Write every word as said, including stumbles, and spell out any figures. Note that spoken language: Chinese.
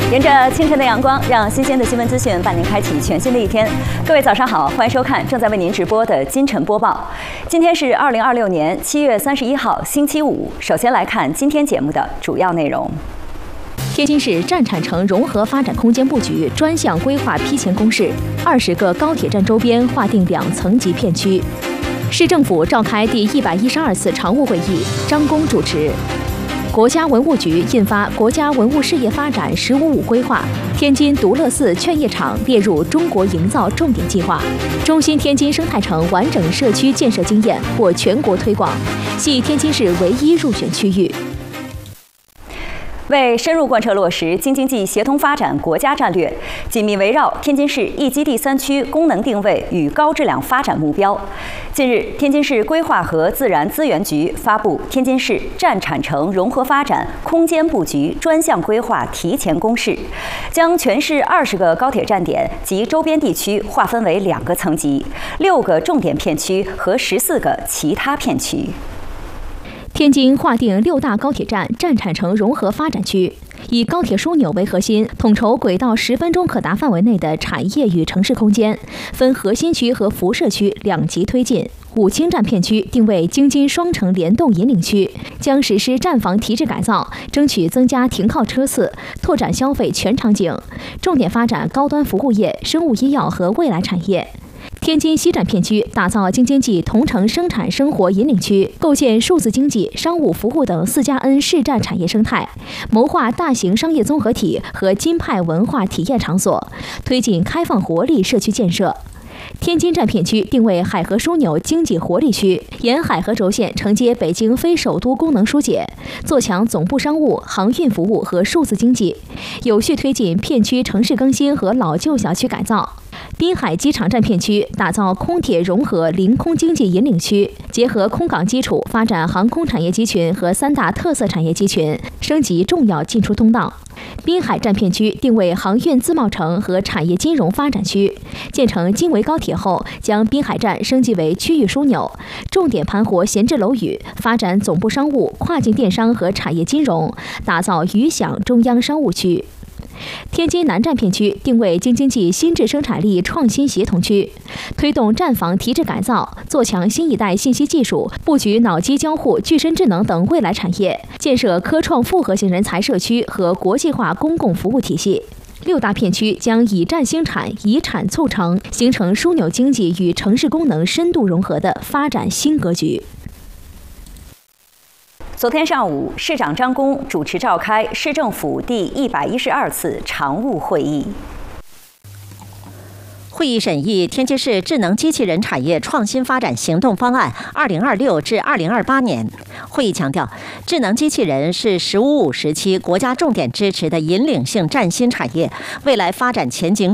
沿着清晨的阳光，让新鲜的新闻资讯伴您开启全新的一天。各位早上好，欢迎收看正在为您直播的今晨播报。今天是二零二六年七月三十一号，星期五。首先来看今天节目的主要内容。 天津市站产城融合发展空间布局专项规划批前公示，二十个高铁站周边划定两层级片区。市政府召开第一百一十二次常务会议，张工主持。国家文物局印发《国家文物事业发展“十五五”规划》，天津独乐寺劝业场列入中国营造重点计划。中心天津生态城完整社区建设经验获全国推广，系天津市唯一入选区域。 为深入贯彻落实京津冀协同发展国家战略，紧密围绕天津市一基地三区功能定位与高质量发展目标，近日，天津市规划和自然资源局发布《天津市站产城融合发展空间布局专项规划提前公示》，将全市二十个高铁站点及周边地区划分为两个层级、六个重点片区和十四个其他片区。 天津划定六大高铁站站产城融合发展区，以高铁枢纽为核心，统筹轨道十分钟可达范围内的产业与城市空间，分核心区和辐射区两级推进。武清站片区定位京津双城联动引领区，将实施站房提质改造，争取增加停靠车次，拓展消费全场景，重点发展高端服务业、生物医药和未来产业。天津西站片区打造京津冀同城生产生活引领区，构建数字经济、商务服务等四加 N 市站产业生态，谋划大型商业综合体和金派文化体验场所，推进开放活力社区建设。天津站片区定位海河枢纽经济活力区，沿海河轴线承接北京非首都功能疏解，做强总部商务、航运服务和数字经济，有序推进片区城市更新和老旧小区改造。滨海机场站片区打造空铁融合临空经济引领区，结合空港基础发展航空产业集群和三大特色产业集群，升级重要进出通道。滨海站片区定位航运自贸城和产业金融发展区，建成京维高铁后，将滨海站升级为区域枢纽，重点盘活闲置楼宇，发展总部商务、跨境电商和产业金融，打造渝享中央商务区。天津南站片区定位京津冀新质生产力创新协同区，推动站房提质改造，做强新一代信息技术，布局脑机交互、具身智能等未来产业，建设科创复合型人才社区和国际化公共服务体系。六大片区将以站兴产、以产促成，形成枢纽经济与城市功能深度融合的发展新格局。 昨天上午，市长张工主持召开市政府第一百一十二次常务会议。 会议审议天津市智能机器人产业创新发展行动方案（二零二六至二零二八年）。会议强调，智能机器人是“十五五”时期国家重点支持的引领性崭新产业，未来发展前景